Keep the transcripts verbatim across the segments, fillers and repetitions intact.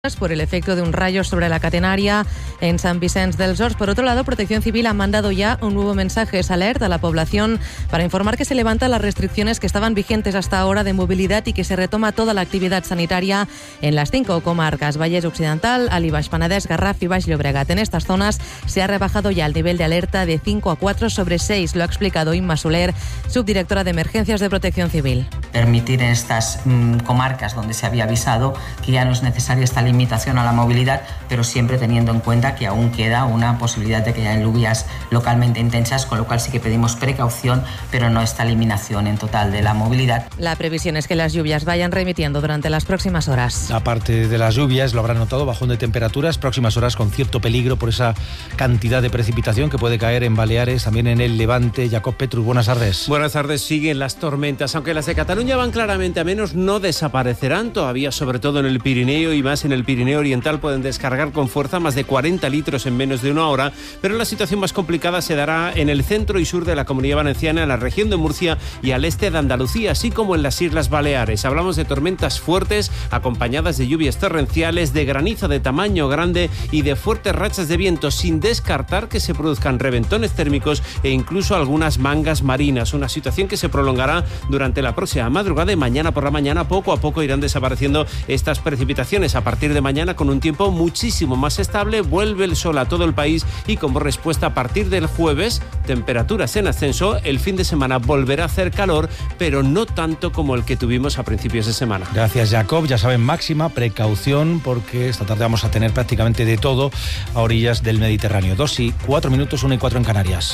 por el efecto de un rayo sobre la catenaria en San Vicente dels Horts. Por otro lado, Protección Civil ha mandado ya un nuevo mensaje es alerta a la población para informar que se levantan las restricciones que estaban vigentes hasta ahora de movilidad y que se retoma toda la actividad sanitaria en las cinco comarcas: Vallès Occidental, Alt i Baix Penedès, Garraf y Baix Llobregat. En estas zonas se ha rebajado ya el nivel de alerta de cinco a cuatro sobre seis, lo ha explicado Imma Soler, subdirectora de Emergencias de Protección Civil. Permitir en estas mmm, comarcas donde se había avisado que ya no es necesaria esta limitación a la movilidad, pero siempre teniendo en cuenta que aún queda una posibilidad de que haya lluvias localmente intensas, con lo cual sí que pedimos precaución, pero no esta eliminación en total de la movilidad. La previsión es que las lluvias vayan remitiendo durante las próximas horas. Aparte de las lluvias, lo habrán notado, bajón de temperaturas, próximas horas con cierto peligro por esa cantidad de precipitación que puede caer en Baleares, también en el Levante. Jacob Petrus, buenas tardes. Buenas tardes. Siguen las tormentas, aunque las de Cataluña van claramente a menos, no desaparecerán todavía, sobre todo en el Pirineo y más en el Pirineo Oriental. Pueden descargar con fuerza más de cuarenta litros en menos de una hora, pero la situación más complicada se dará en el centro y sur de la Comunidad Valenciana, en la región de Murcia y al este de Andalucía, así como en las Islas Baleares. Hablamos de tormentas fuertes acompañadas de lluvias torrenciales, de granizo de tamaño grande y de fuertes rachas de viento, sin descartar que se produzcan reventones térmicos e incluso algunas mangas marinas. Una situación que se prolongará durante la próxima madrugada y mañana por la mañana. Poco a poco irán desapareciendo estas precipitaciones. A partir de mañana, con un tiempo muchísimo más estable, vuelve el sol a todo el país y como respuesta, a partir del jueves, temperaturas en ascenso. El fin de semana volverá a hacer calor, pero no tanto como el que tuvimos a principios de semana. Gracias, Jacob. Ya saben, máxima precaución porque esta tarde vamos a tener prácticamente de todo a orillas del Mediterráneo. Dos y cuatro minutos, una y cuatro en Canarias.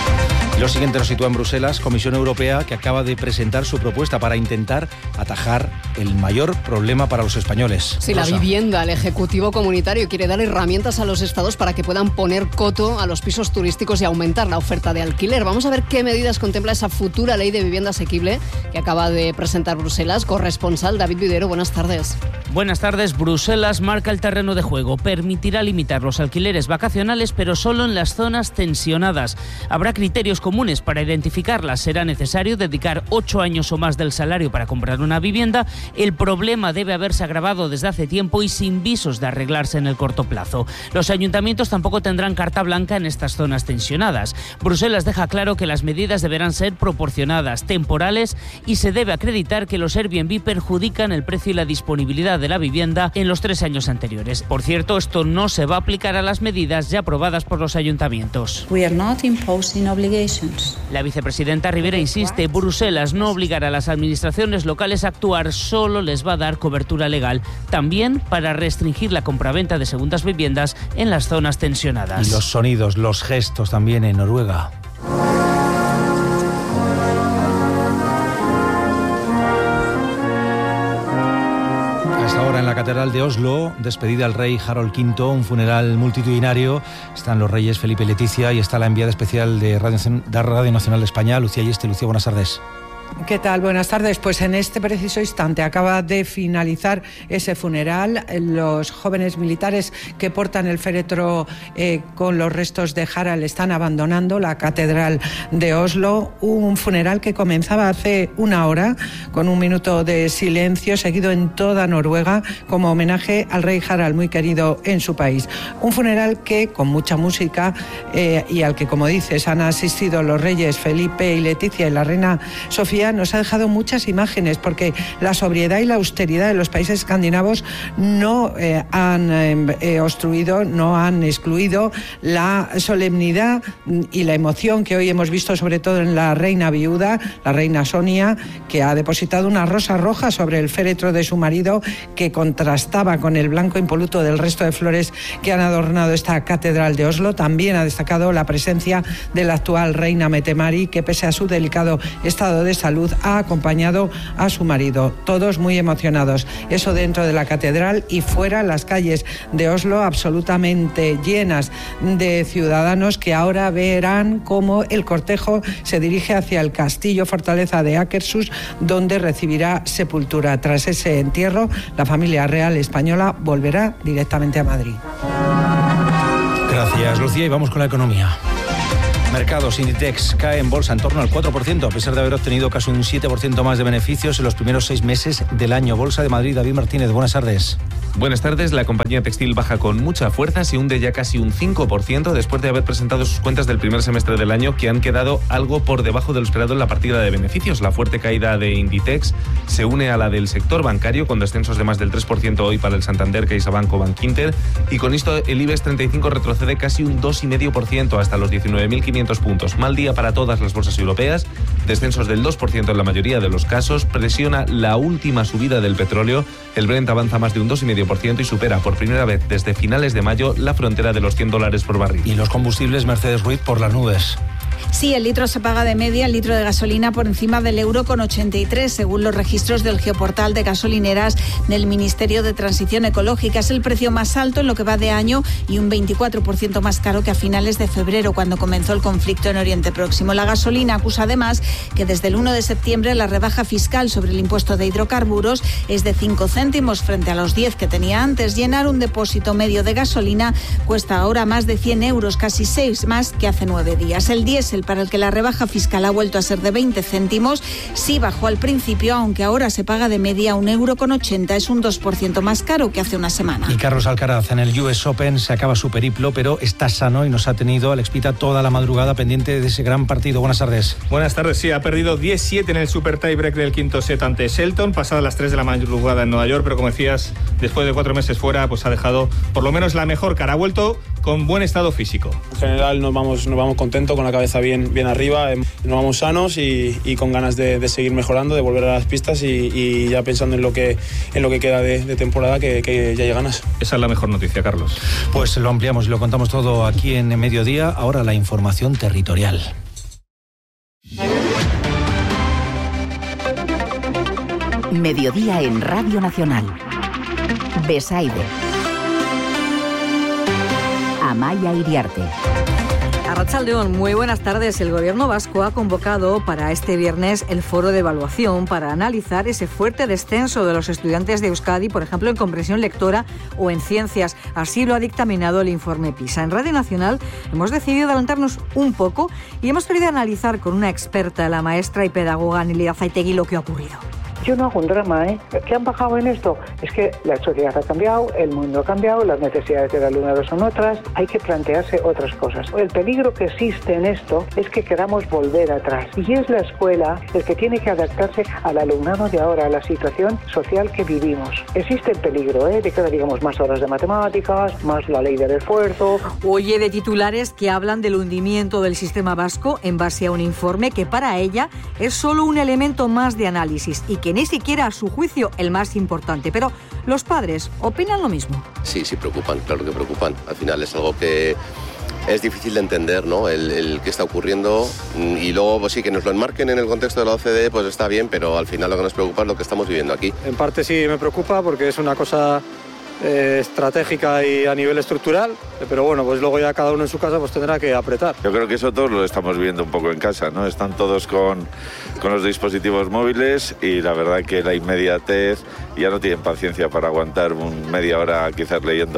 Lo siguiente nos sitúa en Bruselas, Comisión Europea, que acaba de presentar su propuesta para intentar atajar el mayor problema para los españoles. Sí, Rosa. La vivienda. El Ejecutivo Comunitario quiere dar herramientas a los estados para que puedan poner coto a los pisos turísticos y aumentar la oferta de alquiler. Vamos a ver qué medidas contempla esa futura ley de vivienda asequible que acaba de presentar Bruselas. Corresponsal David Videro, buenas tardes. Buenas tardes. Bruselas marca el terreno de juego. Permitirá limitar los alquileres vacacionales, pero solo en las zonas tensionadas. Habrá criterios comunes para identificarlas. Será necesario dedicar ocho años o más del salario para comprar una vivienda. El problema debe haberse agravado desde hace tiempo y sin visos de arreglarse en el corto plazo. Los ayuntamientos tampoco tendrán carta blanca en estas zonas tensionadas. Bruselas deja claro que las medidas deberán ser proporcionadas, temporales y se debe acreditar que los Airbnb perjudican el precio y la disponibilidad de la vivienda en los tres años anteriores. Por cierto, esto no se va a aplicar a las medidas ya aprobadas por los ayuntamientos. We are not imposing obligations. La vicepresidenta Rivera insiste, Bruselas no obligará a las administraciones locales a actuar, solo les va a dar cobertura legal, también para restringir la compraventa de segundas viviendas en las zonas tensionadas. Y los sonidos, los gestos también en Noruega. Ahora en la Catedral de Oslo, despedida al rey Harald quinto, un funeral multitudinario. Están los reyes Felipe y Leticia y está la enviada especial de Radio, de Radio Nacional de España, Lucía Yeste. Lucía, buenas tardes. ¿Qué tal? Buenas tardes. Pues en este preciso instante acaba de finalizar ese funeral. Los jóvenes militares que portan el féretro eh, con los restos de Harald están abandonando la Catedral de Oslo. Un funeral que comenzaba hace una hora con un minuto de silencio seguido en toda Noruega como homenaje al rey Harald, muy querido en su país. Un funeral que con mucha música eh, y al que, como dices, han asistido los reyes Felipe y Leticia y la reina Sofía, nos ha dejado muchas imágenes porque la sobriedad y la austeridad de los países escandinavos no eh, han eh, obstruido, no han excluido la solemnidad y la emoción que hoy hemos visto, sobre todo en la reina viuda, la reina Sonia, que ha depositado una rosa roja sobre el féretro de su marido, que contrastaba con el blanco impoluto del resto de flores que han adornado esta Catedral de Oslo. También ha destacado la presencia de la actual reina Mette-Marit, que pese a su delicado estado de salud ha acompañado a su marido. Todos muy emocionados. Eso dentro de la catedral y fuera, las calles de Oslo absolutamente llenas de ciudadanos que ahora verán cómo el cortejo se dirige hacia el castillo fortaleza de Akershus, donde recibirá sepultura. Tras ese entierro, la familia real española volverá directamente a Madrid. Gracias, Lucía, y vamos con la economía. Mercados, Inditex cae en bolsa en torno al cuatro por ciento, a pesar de haber obtenido casi un siete por ciento más de beneficios en los primeros seis meses del año. Bolsa de Madrid, David Martínez, buenas tardes. Buenas tardes. La compañía textil baja con mucha fuerza, se hunde ya casi un cinco por ciento después de haber presentado sus cuentas del primer semestre del año, que han quedado algo por debajo de lo esperado en la partida de beneficios. La fuerte caída de Inditex se une a la del sector bancario, con descensos de más del tres por ciento hoy para el Santander, CaixaBank o Bankinter, y con esto el IBEX treinta y cinco retrocede casi un dos coma cinco por ciento hasta los diecinueve mil quinientos puntos. Mal día para todas las bolsas europeas, descensos del dos por ciento en la mayoría de los casos, presiona la última subida del petróleo. El Brent avanza más de un dos coma cinco por ciento y supera por primera vez desde finales de mayo la frontera de los cien dólares por barril. Y los combustibles, Mercedes Ruiz, por las nubes. Sí, el litro se paga de media, el litro de gasolina por encima del euro con ochenta y tres, según los registros del geoportal de gasolineras del Ministerio de Transición Ecológica. Es el precio más alto en lo que va de año y un veinticuatro por ciento más caro que a finales de febrero, cuando comenzó el conflicto en Oriente Próximo. La gasolina acusa además que desde el uno de septiembre la rebaja fiscal sobre el impuesto de hidrocarburos es de cinco céntimos frente a los diez que tenía antes. Llenar un depósito medio de gasolina cuesta ahora más de cien euros, casi seis más que hace nueve días. El diésel, para el que la rebaja fiscal ha vuelto a ser de veinte céntimos, sí bajó al principio, aunque ahora se paga de media un euro con ochenta, es un dos por ciento más caro que hace una semana. Y Carlos Alcaraz en el U S Open se acaba su periplo, pero está sano y nos ha tenido Alex Pita toda la madrugada pendiente de ese gran partido. Buenas tardes. Buenas tardes, sí, ha perdido diez siete en el super tiebreak del quinto set ante Shelton, pasadas las tres de la madrugada en Nueva York, pero como decías, después de cuatro meses fuera, pues ha dejado por lo menos la mejor cara, ha vuelto con buen estado físico. En general nos vamos, nos vamos contentos, con la cabeza bien, bien arriba, nos vamos sanos y, y con ganas de, de seguir mejorando, de volver a las pistas y, y ya pensando en lo que, en lo que queda de, de temporada, que, que ya hay ganas. Esa es la mejor noticia, Carlos. Pues lo ampliamos y lo contamos todo aquí en Mediodía. Ahora la información territorial. Mediodía en Radio Nacional. Besaide. Amaya Iriarte. Arratsaldeon, muy buenas tardes. El Gobierno vasco ha convocado para este viernes el foro de evaluación para analizar ese fuerte descenso de los estudiantes de Euskadi, por ejemplo, en comprensión lectora o en ciencias. Así lo ha dictaminado el informe PISA. En Radio Nacional hemos decidido adelantarnos un poco y hemos querido analizar con una experta, la maestra y pedagoga Nelia Zaitegui, lo que ha ocurrido. Yo no hago un drama, ¿eh? ¿Qué han bajado en esto? Es que la sociedad ha cambiado, el mundo ha cambiado, las necesidades del alumnado son otras, hay que plantearse otras cosas. El peligro que existe en esto es que queramos volver atrás. Y es la escuela el que tiene que adaptarse al alumnado de ahora, a la situación social que vivimos. Existe el peligro, ¿eh? De que digamos más horas de matemáticas, más la ley del esfuerzo. Oye, de titulares que hablan del hundimiento del sistema vasco en base a un informe que para ella es solo un elemento más de análisis y que ni siquiera a su juicio el más importante. Pero los padres opinan lo mismo. Sí, sí preocupan, claro que preocupan. Al final es algo que es difícil de entender, ¿no? El, el qué está ocurriendo, y luego pues sí, que nos lo enmarquen en el contexto de la O C D E, pues está bien, pero al final lo que nos preocupa es lo que estamos viviendo aquí. En parte sí me preocupa porque es una cosa eh, estratégica y a nivel estructural, pero bueno, pues luego ya cada uno en su casa pues tendrá que apretar. Yo creo que eso todos lo estamos viendo un poco en casa, ¿no? Están todos con, con los dispositivos móviles y la verdad que la inmediatez, ya no tienen paciencia para aguantar un media hora quizás leyendo.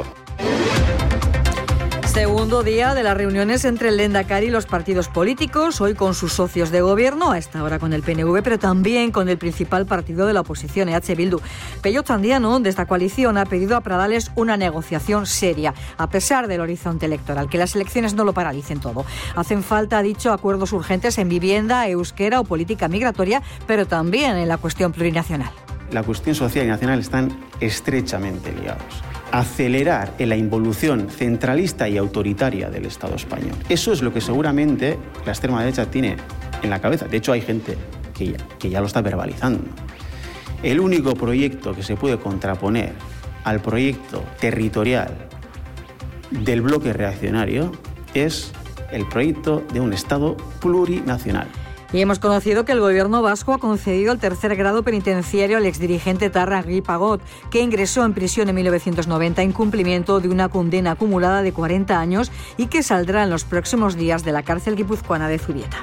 Segundo día de las reuniones entre el Lehendakari y los partidos políticos, hoy con sus socios de gobierno, a esta hora con el P N V, pero también con el principal partido de la oposición, E H Bildu. Pello Chandiano, de esta coalición, ha pedido a Pradales una negociación seria, a pesar del horizonte electoral, que las elecciones no lo paralicen todo. Hacen falta, ha dicho, acuerdos urgentes en vivienda, euskera o política migratoria, pero también en la cuestión plurinacional. La cuestión social y nacional están estrechamente ligados. Acelerar en la involución centralista y autoritaria del Estado español. Eso es lo que seguramente la extrema derecha tiene en la cabeza. De hecho, hay gente que ya, que ya lo está verbalizando. El único proyecto que se puede contraponer al proyecto territorial del bloque reaccionario es el proyecto de un Estado plurinacional. Y hemos conocido que el Gobierno vasco ha concedido el tercer grado penitenciario al exdirigente etarra Henri Pagot, que ingresó en prisión en mil novecientos noventa en cumplimiento de una condena acumulada de cuarenta años y que saldrá en los próximos días de la cárcel guipuzcoana de Zubieta.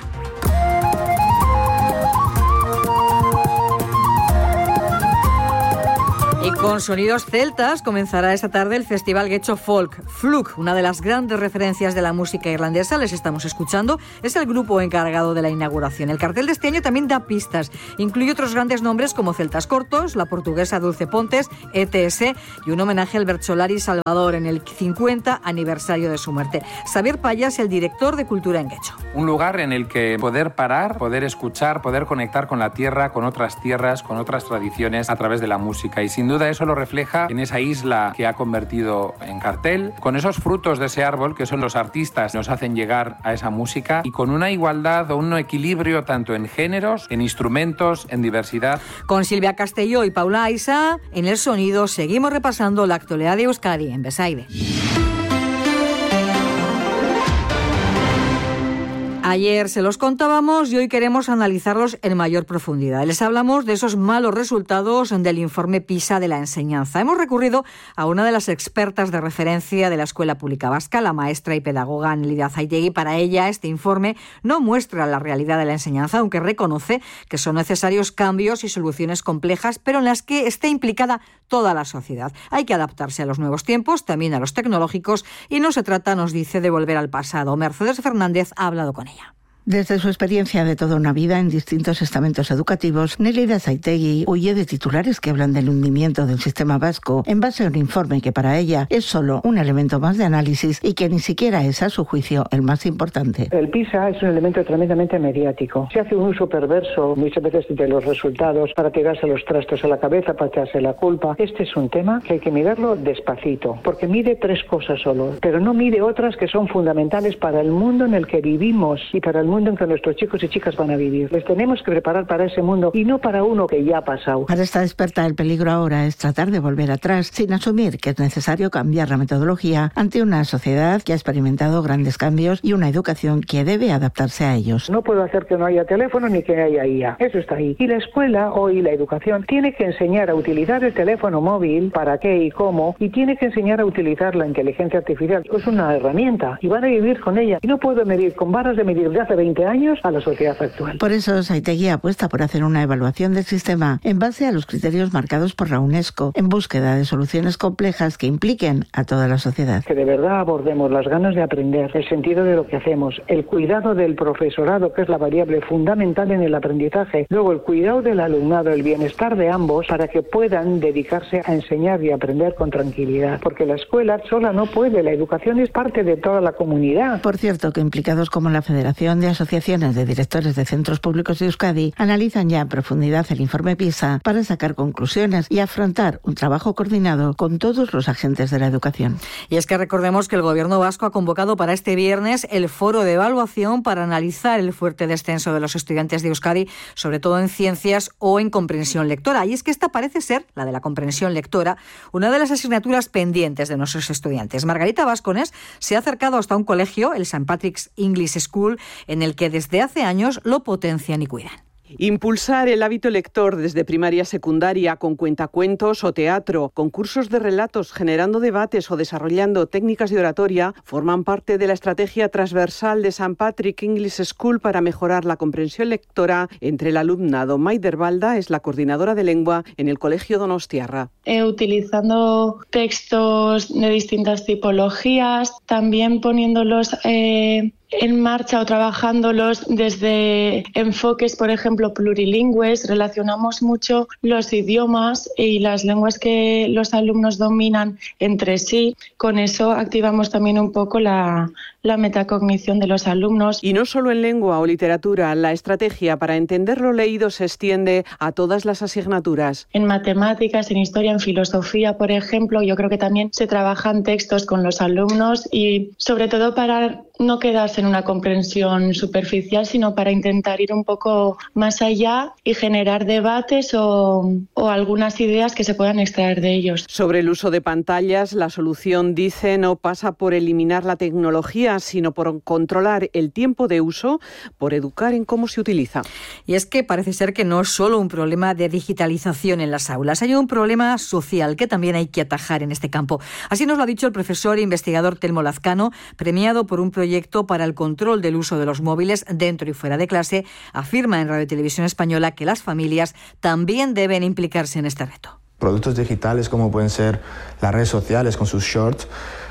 Y Con sonidos celtas comenzará esta tarde el Festival Getxo Folk. Fluke, una de las grandes referencias de la música irlandesa, les estamos escuchando, es el grupo encargado de la inauguración. El cartel de este año también da pistas. Incluye otros grandes nombres como Celtas Cortos, la portuguesa Dulce Pontes, E T S y un homenaje al Bercholari Salvador en el cincuenta aniversario de su muerte. Xavier Payas, el director de Cultura en Getxo. Un lugar en el que poder parar, poder escuchar, poder conectar con la tierra, con otras tierras, con otras tradiciones a través de la música. Y sin duda eso lo refleja en esa isla que ha convertido en cartel, con esos frutos de ese árbol que son los artistas que nos hacen llegar a esa música y con una igualdad o un equilibrio tanto en géneros, en instrumentos, en diversidad. Con Silvia Castelló y Paula Aiza, en el sonido seguimos repasando la actualidad de Euskadi en Besaide. Ayer se los contábamos y hoy queremos analizarlos en mayor profundidad. Les hablamos de esos malos resultados del informe PISA de la enseñanza. Hemos recurrido a una de las expertas de referencia de la Escuela Pública Vasca, la maestra y pedagoga Nelida Azaitegui. Para ella, este informe no muestra la realidad de la enseñanza, aunque reconoce que son necesarios cambios y soluciones complejas, pero en las que esté implicada toda la sociedad. Hay que adaptarse a los nuevos tiempos, también a los tecnológicos, y no se trata, nos dice, de volver al pasado. Mercedes Fernández ha hablado con ella. Desde su experiencia de toda una vida en distintos estamentos educativos, Nelida Azaitegui huye de titulares que hablan del hundimiento del sistema vasco en base a un informe que para ella es solo un elemento más de análisis y que ni siquiera es, a su juicio, el más importante. El PISA es un elemento tremendamente mediático. Se hace un uso perverso muchas veces de los resultados para tirarse los trastos a la cabeza, para echarse la culpa. Este es un tema que hay que mirarlo despacito, porque mide tres cosas solo, pero no mide otras que son fundamentales para el mundo en el que vivimos y para el mundo en que nuestros chicos y chicas van a vivir. Les tenemos que preparar para ese mundo y no para uno que ya ha pasado. Para esta experta, el peligro ahora es tratar de volver atrás sin asumir que es necesario cambiar la metodología ante una sociedad que ha experimentado grandes cambios y una educación que debe adaptarse a ellos. No puedo hacer que no haya teléfono ni que haya I A. Eso está ahí. Y la escuela, hoy la educación, tiene que enseñar a utilizar el teléfono móvil, para qué y cómo, y tiene que enseñar a utilizar la inteligencia artificial. Es una herramienta y van a vivir con ella. Y no puedo medir con varas de medir de hace veinte años a la sociedad actual. Por eso Azaitegui apuesta por hacer una evaluación del sistema en base a los criterios marcados por la UNESCO, en búsqueda de soluciones complejas que impliquen a toda la sociedad. Que de verdad abordemos las ganas de aprender, el sentido de lo que hacemos, el cuidado del profesorado, que es la variable fundamental en el aprendizaje, luego el cuidado del alumnado, el bienestar de ambos, para que puedan dedicarse a enseñar y aprender con tranquilidad, porque la escuela sola no puede, la educación es parte de toda la comunidad. Por cierto, que implicados como la Federación de Asociaciones de Directores de Centros Públicos de Euskadi analizan ya en profundidad el informe PISA para sacar conclusiones y afrontar un trabajo coordinado con todos los agentes de la educación. Y es que recordemos que el Gobierno vasco ha convocado para este viernes el foro de evaluación para analizar el fuerte descenso de los estudiantes de Euskadi, sobre todo en ciencias o en comprensión lectora. Y es que esta parece ser, la de la comprensión lectora, una de las asignaturas pendientes de nuestros estudiantes. Margarita Vascones se ha acercado hasta un colegio, el Saint Patrick's English School, en el que desde hace años lo potencian y cuidan. Impulsar el hábito lector desde primaria a secundaria con cuentacuentos o teatro, concursos de relatos, generando debates o desarrollando técnicas de oratoria forman parte de la estrategia transversal de Saint Patrick English School para mejorar la comprensión lectora entre el alumnado. Maider Balda es la coordinadora de lengua en el Colegio Donostiarra. Eh, utilizando textos de distintas tipologías, también poniéndolos eh, en marcha o trabajándolos desde enfoques, por ejemplo, plurilingües. Relacionamos mucho los idiomas y las lenguas que los alumnos dominan entre sí. Con eso activamos también un poco la, la metacognición de los alumnos. Y no solo en lengua o literatura, la estrategia para entender lo leído se extiende a todas las asignaturas. En matemáticas, en historia, en filosofía, por ejemplo, yo creo que también se trabajan textos con los alumnos y sobre todo para no quedarse en una comprensión superficial, sino para intentar ir un poco más allá y generar debates o, o algunas ideas que se puedan extraer de ellos. Sobre el uso de pantallas, la solución, dice, no pasa por eliminar la tecnología, sino por controlar el tiempo de uso, por educar en cómo se utiliza. Y es que parece ser que no es solo un problema de digitalización en las aulas, hay un problema social que también hay que atajar en este campo. Así nos lo ha dicho el profesor e investigador Telmo Lazcano, premiado por un proyecto para el control del uso de los móviles dentro y fuera de clase. Afirma en Radio y Televisión Española que las familias también deben implicarse en este reto. productos digitales como pueden ser las redes sociales con sus shorts,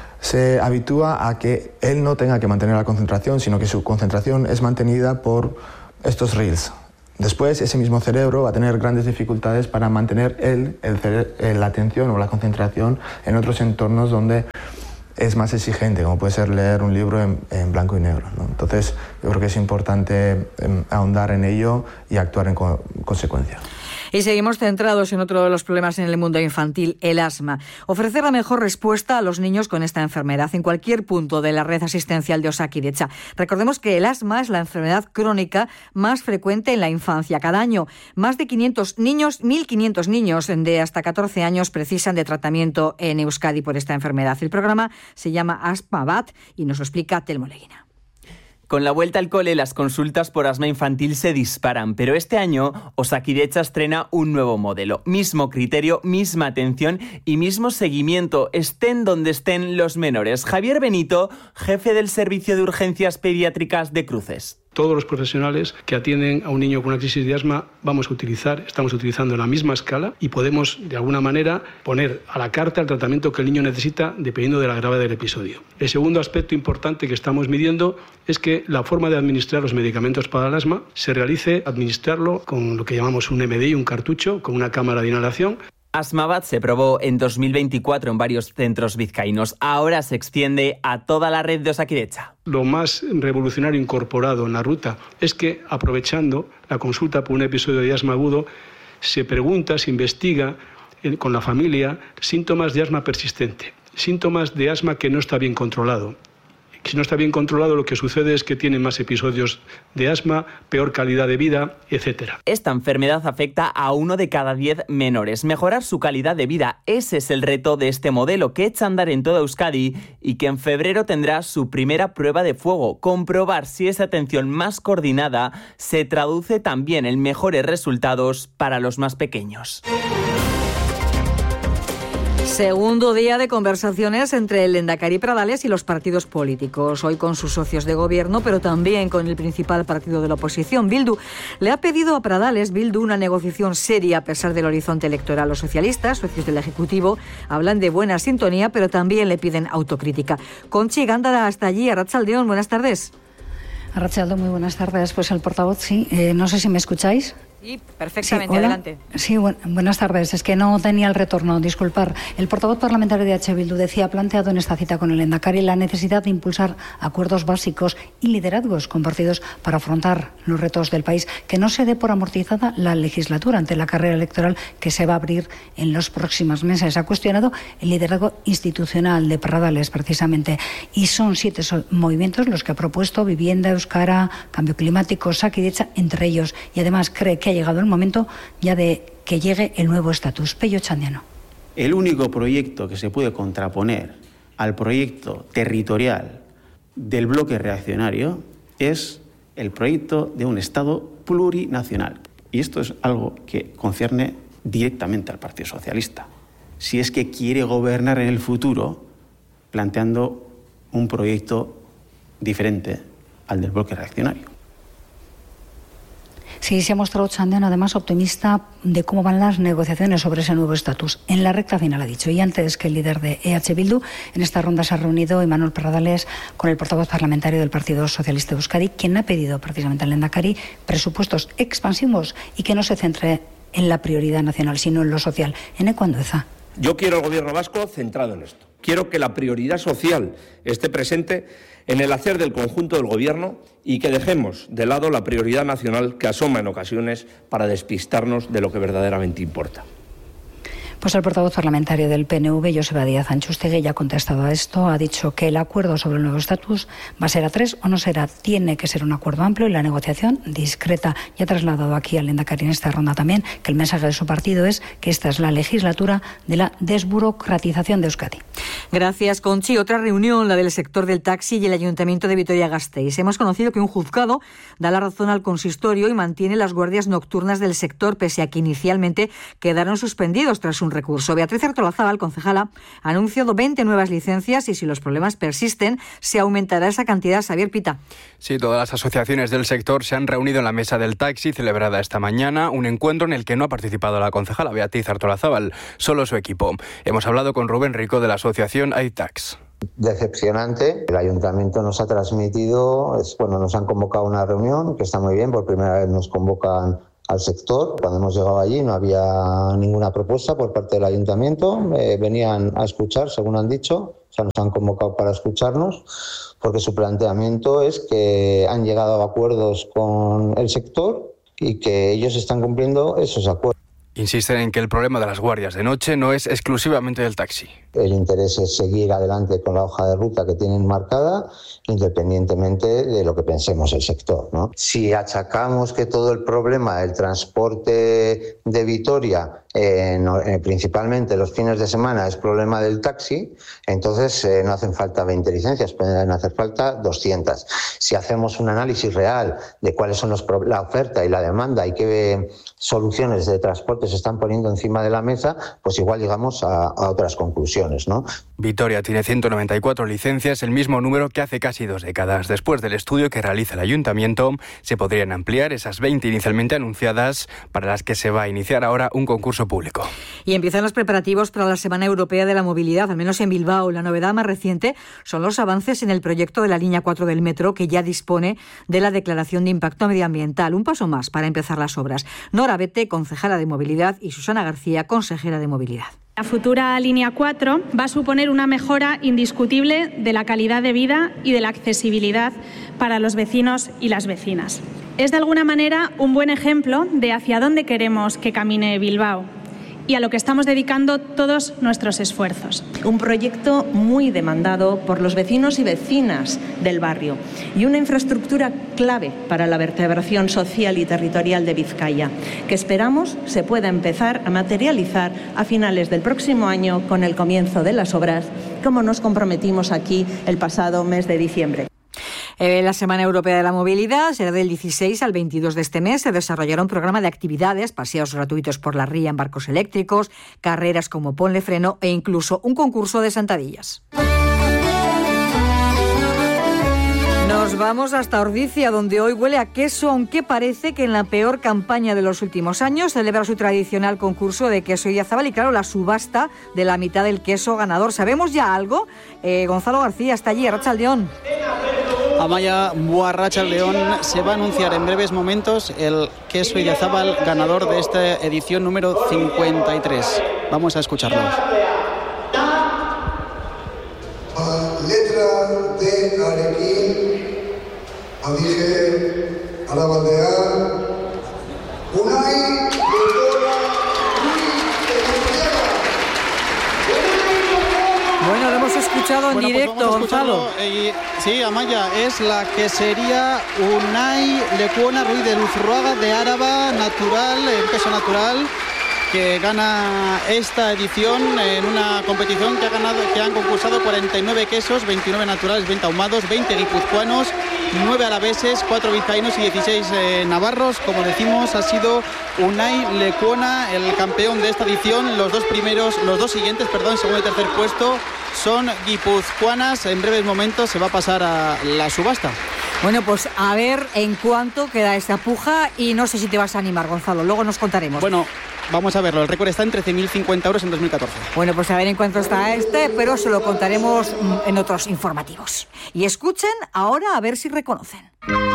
se habitúa a que él no tenga que mantener la concentración, sino que su concentración es mantenida por estos reels. Después, ese mismo cerebro va a tener grandes dificultades para mantener él, el cere- la atención o la concentración en otros entornos donde es más exigente, como puede ser leer un libro en, en blanco y negro, ¿no? Entonces, yo creo que es importante eh, ahondar en ello y actuar en co- consecuencia. Y seguimos centrados en otro de los problemas en el mundo infantil, el asma. Ofrecer la mejor respuesta a los niños con esta enfermedad en cualquier punto de la red asistencial de Osakidetza. Recordemos que el asma es la enfermedad crónica más frecuente en la infancia. Cada año, más de quinientos niños, mil quinientos niños de hasta catorce años precisan de tratamiento en Euskadi por esta enfermedad. El programa se llama Asma Bat y nos lo explica Telmo Leguina. Con la vuelta al cole, las consultas por asma infantil se disparan, pero este año Osakidetza estrena un nuevo modelo. Mismo criterio, misma atención y mismo seguimiento, estén donde estén los menores. Javier Benito, jefe del Servicio de Urgencias Pediátricas de Cruces. Todos los profesionales que atienden a un niño con una crisis de asma vamos a utilizar, estamos utilizando la misma escala y podemos de alguna manera poner a la carta el tratamiento que el niño necesita dependiendo de la gravedad del episodio. El segundo aspecto importante que estamos midiendo es que la forma de administrar los medicamentos para el asma se realice administrarlo con lo que llamamos un M D I, un cartucho, con una cámara de inhalación. Asmabat se probó en dos mil veinticuatro en varios centros vizcaínos. Ahora se extiende a toda la red de Osakidetza. Lo más revolucionario incorporado en la ruta es que, aprovechando la consulta por un episodio de asma agudo, se pregunta, se investiga con la familia síntomas de asma persistente, síntomas de asma que no está bien controlado. Si no está bien controlado, lo que sucede es que tienen más episodios de asma, peor calidad de vida, etcétera. Esta enfermedad afecta a uno de cada diez menores. Mejorar su calidad de vida, ese es el reto de este modelo que echa a andar en toda Euskadi y que en febrero tendrá su primera prueba de fuego. Comprobar si esa atención más coordinada se traduce también en mejores resultados para los más pequeños. Segundo día de conversaciones entre el Lehendakari Pradales y los partidos políticos. Hoy con sus socios de gobierno, pero también con el principal partido de la oposición, Bildu. Le ha pedido a Pradales, Bildu, una negociación seria a pesar del horizonte electoral. Los socialistas, socios del Ejecutivo, hablan de buena sintonía, pero también le piden autocrítica. Conchi Gándara, hasta allí. Arratsaldeón, buenas tardes. Arratsaldeón, muy buenas tardes. Pues el portavoz, sí. Eh, no sé si me escucháis. Sí, perfectamente, sí, adelante. Sí, bu buenas tardes. Es que no tenía el retorno, disculpar. El portavoz parlamentario de H. Bildu decía, ha planteado en esta cita con el Lehendakari la necesidad de impulsar acuerdos básicos y liderazgos compartidos para afrontar los retos del país, que no se dé por amortizada la legislatura ante la carrera electoral que se va a abrir en los próximos meses. Ha cuestionado el liderazgo institucional de Pradales, precisamente, y son siete movimientos los que ha propuesto: vivienda, euskara, cambio climático, Osakidetza, entre ellos, y además cree que ha llegado el momento ya de que llegue el nuevo estatus. Pello Chandiano. El único proyecto que se puede contraponer al proyecto territorial del bloque reaccionario es el proyecto de un Estado plurinacional. Y esto es algo que concierne directamente al Partido Socialista. Si es que quiere gobernar en el futuro planteando un proyecto diferente al del bloque reaccionario. Sí, se ha mostrado Chandiano además optimista de cómo van las negociaciones sobre ese nuevo estatus. En la recta final ha dicho, y antes que el líder de E H Bildu, en esta ronda se ha reunido Imanol Pradales con el portavoz parlamentario del Partido Socialista de Euskadi, quien ha pedido precisamente al Lehendakari presupuestos expansivos y que no se centre en la prioridad nacional, sino en lo social. En Ecuandueza. Yo quiero el gobierno vasco centrado en esto. Quiero que la prioridad social esté presente en el hacer del conjunto del Gobierno y que dejemos de lado la prioridad nacional que asoma en ocasiones para despistarnos de lo que verdaderamente importa. Pues el portavoz parlamentario del P N V, Joseba Díaz Antxustegui, ya ha contestado a esto. Ha dicho que el acuerdo sobre el nuevo estatus va a ser a tres o no será. Tiene que ser un acuerdo amplio y la negociación discreta. Ya ha trasladado aquí al Lehendakari en esta ronda también que el mensaje de su partido es que esta es la legislatura de la desburocratización de Euskadi. Gracias, Conchi. Otra reunión, la del sector del taxi y el Ayuntamiento de Vitoria-Gasteiz. Hemos conocido que un juzgado da la razón al consistorio y mantiene las guardias nocturnas del sector, pese a que inicialmente quedaron suspendidos tras un recurso. Beatriz Artolazabal, concejala, ha anunciado veinte nuevas licencias y si los problemas persisten, se aumentará esa cantidad. Xavier Pita. Sí, todas las asociaciones del sector se han reunido en la mesa del taxi celebrada esta mañana, un encuentro en el que no ha participado la concejala Beatriz Artolazabal, solo su equipo. Hemos hablado con Rubén Rico de la asociación AITAX. Decepcionante. El ayuntamiento nos ha transmitido, es, bueno, nos han convocado a una reunión, que está muy bien, por primera vez nos convocan al sector. Cuando hemos llegado allí no había ninguna propuesta por parte del ayuntamiento, eh, venían a escuchar, según han dicho, o sea, nos han convocado para escucharnos, porque su planteamiento es que han llegado a acuerdos con el sector y que ellos están cumpliendo esos acuerdos. Insisten en que el problema de las guardias de noche no es exclusivamente del taxi. El interés es seguir adelante con la hoja de ruta que tienen marcada, independientemente de lo que pensemos el sector, ¿no? Si achacamos que todo el problema del transporte de Vitoria, eh, no, eh, principalmente los fines de semana, es problema del taxi, entonces eh, no hacen falta veinte licencias, pueden hacer falta doscientas. Si hacemos un análisis real de cuáles son los pro- la oferta y la demanda y qué soluciones de transporte se están poniendo encima de la mesa, pues igual llegamos a, a otras conclusiones, ¿no? Vitoria tiene ciento noventa y cuatro licencias, el mismo número que hace casi dos décadas. Después del estudio que realiza el ayuntamiento, se podrían ampliar esas veinte inicialmente anunciadas, para las que se va a iniciar ahora un concurso público. Y empiezan los preparativos para la Semana Europea de la Movilidad, al menos en Bilbao. La novedad más reciente son los avances en el proyecto de la línea cuatro del metro, que ya dispone de la declaración de impacto medioambiental. Un paso más para empezar las obras. Nora Bete, concejala de Movilidad, y Susana García, consejera de Movilidad. La futura línea cuatro va a suponer una mejora indiscutible de la calidad de vida y de la accesibilidad para los vecinos y las vecinas. Es de alguna manera un buen ejemplo de hacia dónde queremos que camine Bilbao y a lo que estamos dedicando todos nuestros esfuerzos. Un proyecto muy demandado por los vecinos y vecinas del barrio y una infraestructura clave para la vertebración social y territorial de Vizcaya, que esperamos se pueda empezar a materializar a finales del próximo año con el comienzo de las obras, como nos comprometimos aquí el pasado mes de diciembre. Eh, la Semana Europea de la Movilidad será del dieciséis al veintidós de este mes. Se desarrollará un programa de actividades, paseos gratuitos por la ría en barcos eléctricos, carreras como Ponle Freno e incluso un concurso de sentadillas. Nos vamos hasta Ordizia, donde hoy huele a queso, aunque parece que en la peor campaña de los últimos años celebra su tradicional concurso de queso Idiazábal y, claro, la subasta de la mitad del queso ganador. ¿Sabemos ya algo? Eh, Gonzalo García está allí, Arratsaldeón. Amaya, Arratsaldeón, se va a anunciar en breves momentos el queso Idiazábal ganador de esta edición número cincuenta y tres. Vamos a escucharlo. Letra de Arequín, Adige, Arabaldea, Unai, Bueno, lo hemos escuchado en bueno, directo, pues Gonzalo. Eh, sí, Amaya, es la quesería Unai Lecuona Ruiz de Luzruaga de Áraba, natural, en queso natural, que gana esta edición en una competición que ha ganado, que han concursado cuarenta y nueve quesos, veintinueve naturales, veinte ahumados, veinte guipuzcoanos, nueve arabeses, cuatro vizcaínos y dieciséis eh, navarros. Como decimos, ha sido Unai Lecuona el campeón de esta edición. Los dos primeros, los dos siguientes, perdón, segundo y tercer puesto, son guipuzcoanas. En breves momentos se va a pasar a la subasta. Bueno, pues a ver en cuánto queda esta puja y no sé si te vas a animar, Gonzalo, luego nos contaremos. Bueno, vamos a verlo, el récord está en trece mil cincuenta euros en dos mil catorce. Bueno, pues a ver en cuánto está este, pero se lo contaremos en otros informativos. Y escuchen ahora a ver si reconocen.